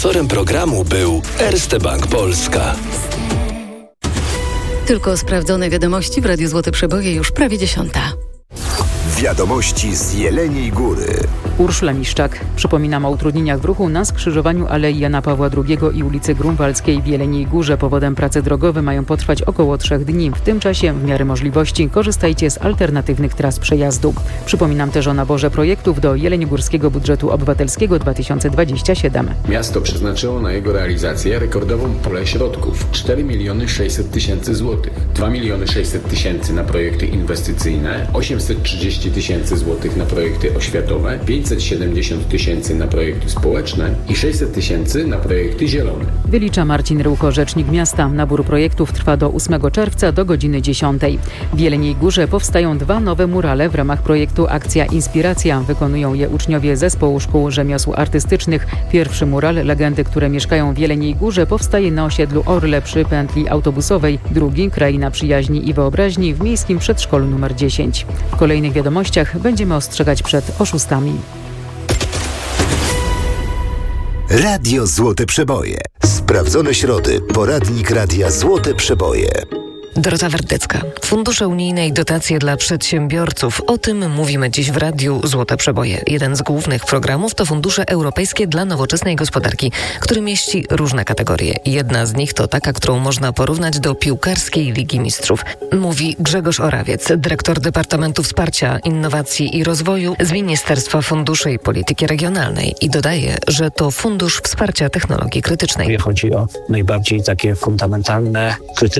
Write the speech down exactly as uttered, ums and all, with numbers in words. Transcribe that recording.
Sponsorem programu był Erste Bank Polska. Tylko sprawdzone wiadomości w Radiu Złote Przeboje już prawie dziesiąta. Wiadomości z Jeleniej Góry. Urszula Miszczak. Przypominam o utrudnieniach w ruchu na skrzyżowaniu Alei Jana Pawła drugiego i ulicy Grunwaldzkiej w Jeleniej Górze. Powodem prace drogowe mają potrwać około trzech dni. W tym czasie, w miarę możliwości, korzystajcie z alternatywnych tras przejazdu. Przypominam też o naborze projektów do Jeleniogórskiego Budżetu Obywatelskiego dwa tysiące dwudziestego siódmego. Miasto przeznaczyło na jego realizację rekordową pulę środków cztery miliony sześćset tysięcy złotych, dwa miliony sześćset tysięcy na projekty inwestycyjne, osiemset trzydzieści tysięcy złotych na projekty oświatowe, pięćset siedemdziesiąt tysięcy na projekty społeczne i sześćset tysięcy na projekty zielone. Wylicza Marcin Ryłko, rzecznik miasta. Nabór projektów trwa do ósmego czerwca do godziny dziesiątej. W Jeleniej Górze powstają dwa nowe murale w ramach projektu Akcja Inspiracja. Wykonują je uczniowie Zespołu Szkół Rzemiosł Artystycznych. Pierwszy mural Legendy, które mieszkają w Jeleniej Górze, powstaje na osiedlu Orle przy pętli autobusowej. Drugi Kraina Przyjaźni i Wyobraźni w miejskim przedszkolu numer dziesięć. W kolejnych wiadomościach będziemy ostrzegać przed oszustami. Radio Złote Przeboje. Sprawdzone środy. Poradnik Radia Złote Przeboje. Dorota Wardecka. Fundusze unijne i dotacje dla przedsiębiorców. O tym mówimy dziś w Radiu Złote Przeboje. Jeden z głównych programów to Fundusze Europejskie dla Nowoczesnej Gospodarki, który mieści różne kategorie. Jedna z nich to taka, którą można porównać do piłkarskiej Ligi Mistrzów. Mówi Grzegorz Orawiec, dyrektor Departamentu Wsparcia, Innowacji i Rozwoju z Ministerstwa Funduszy i Polityki Regionalnej i dodaje, że to Fundusz Wsparcia Technologii Krytycznej. Chodzi o najbardziej takie fundamentalne, krytyczne